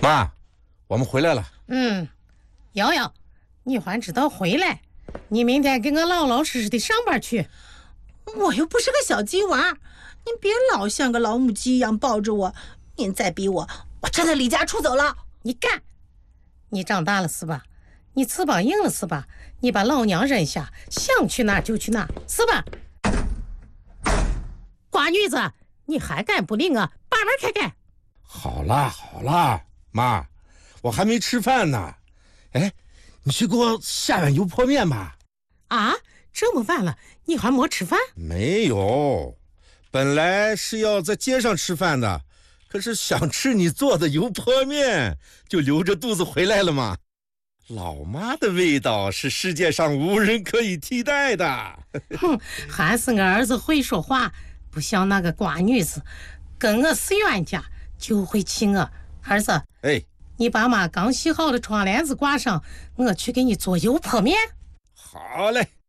妈，我们回来了。 瑶瑶，你还知道回来？你明天给我老老实实的上班去。 我又不是个小鸡娃，您别老像个老母鸡一样抱着我。您再逼我，我真的离家出走了。 你干！你长大了是吧？你翅膀硬了是吧？你把老娘扔下，想去哪就去哪是吧？瓜女子，你还敢不理我？把门开开！ 好啦，妈，我还没吃饭呢。哎，你去给我下碗油泼面吧。 啊，这么晚了，你还没吃饭？ 没有，本来是要在街上吃饭的，可是想吃你做的油泼面，就留着肚子回来了嘛。老妈的味道是世界上无人可以替代的。 哼，还是我儿子会说话，不像那个瓜女子，跟我是冤家就会气我。儿子，你把妈刚洗好的窗帘子挂上，我去给你做油泼面。 好嘞。